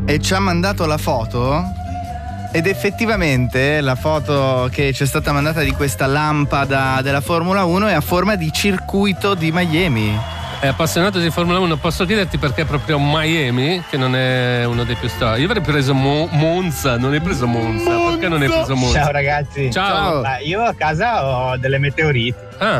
e ci ha mandato la foto. Ed effettivamente la foto che ci è stata mandata di questa lampada della Formula 1 è a forma di circuito di Miami. È appassionato di Formula 1, posso chiederti perché proprio Miami, che non è uno dei più storici? Io avrei preso Monza, non hai preso Monza? Perché non hai preso Monza? Ciao ragazzi. Ciao. Io a casa ho delle meteoriti.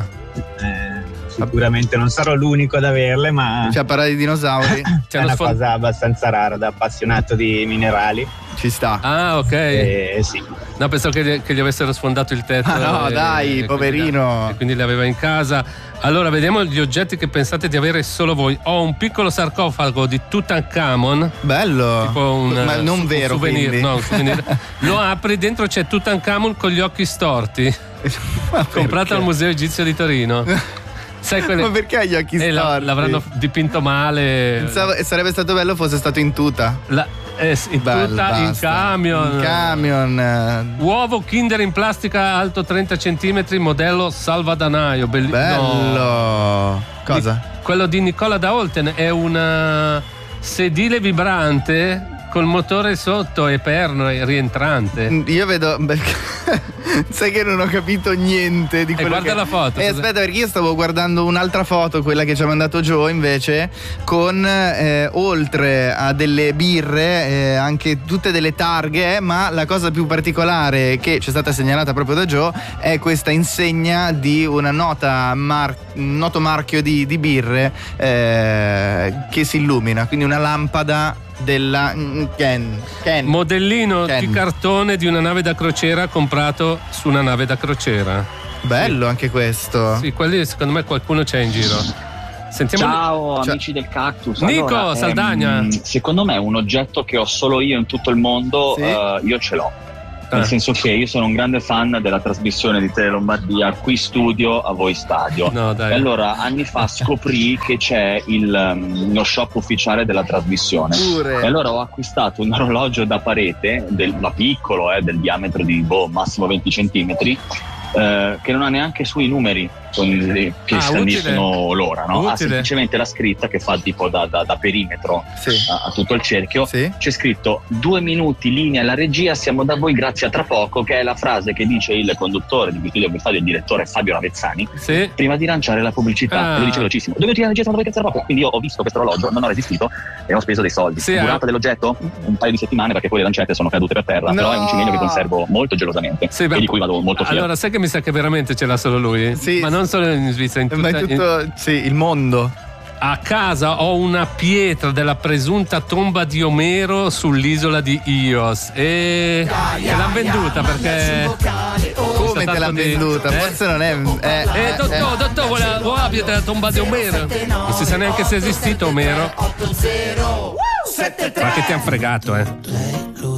Sicuramente non sarò l'unico ad averle, ma Ci ha parlato di dinosauri. è una cosa abbastanza rara da appassionato di minerali. Ci sta. Ah, ok. Sì. No, pensavo che gli avessero sfondato il tetto. No, dai, poverino. E quindi li aveva in casa. Allora, vediamo gli oggetti che pensate di avere solo voi. Ho un piccolo sarcofago di Tutankhamon. Bello. Tipo ma non vero, un souvenir, quindi. no, un souvenir. Lo apri, dentro c'è Tutankhamon con gli occhi storti. Comprato al Museo Egizio di Torino. Sai quelle... Ma perché gli occhi storti? L'avranno dipinto male. Sarebbe stato bello fosse stato in tuta. In Bello, tuta, in basta. camion. In camion. Uovo Kinder in plastica alto 30 cm, modello salvadanaio. Bello. No. Cosa? Quello di Nicola da Holten è un sedile vibrante col motore sotto e perno e rientrante. Io vedo. Sai che non ho capito niente di quello guarda che... la foto. Aspetta, perché io stavo guardando un'altra foto, quella che ci ha mandato Joe invece, con oltre a delle birre anche tutte delle targhe, ma la cosa più particolare che ci è stata segnalata proprio da Joe è questa insegna di una un noto marchio di birre che si illumina, quindi una lampada della Ken. Modellino Ken. di cartone di una nave da crociera comprato su una nave da crociera. Bello anche questo. Sì, quelli secondo me qualcuno c'è in giro. Sentiamo. Ciao amici del Cactus. Nico, allora, Saldagna. Secondo me un oggetto che ho solo io in tutto il mondo, Sì? io ce l'ho. Nel senso che io sono un grande fan della trasmissione di Tele Lombardia, Qui Studio a Voi Stadio. No, dai. E allora anni fa scoprì che c'è lo shop ufficiale della trasmissione. Pure. E allora ho acquistato un orologio da parete, ma piccolo, del diametro di massimo 20 centimetri, che non ha neanche sui numeri che scandiscono l'ora, no? Ha semplicemente la scritta che fa tipo da perimetro a tutto il cerchio. C'è scritto 2 minuti, linea alla regia, siamo da voi, grazie a tra poco, che è la frase che dice il conduttore di Qui Studio, il direttore Fabio Ravezzani, prima di lanciare la pubblicità. Lo dice velocissimo: 2 minuti alla regia, siamo da voi, grazie a tra poco. Quindi io ho visto questo orologio, non ho resistito e ho speso dei soldi. Durata dell'oggetto? Un paio di settimane, perché poi le lancette sono cadute per terra. Però è un cimielio che conservo molto gelosamente e di cui vado molto fiero. Allora, sai che mi sa che veramente ce l'ha solo lui? Sì. Ma non solo in Svizzera, Ma è tutto, il mondo. A casa ho una pietra della presunta tomba di Omero sull'isola di Ios e l'hanno venduta perché come te l'hanno venduta? Forse non è dottore vuole la pietra della tomba di Omero, non si sa neanche se è esistito Omero. Ma che ti hanno fregato,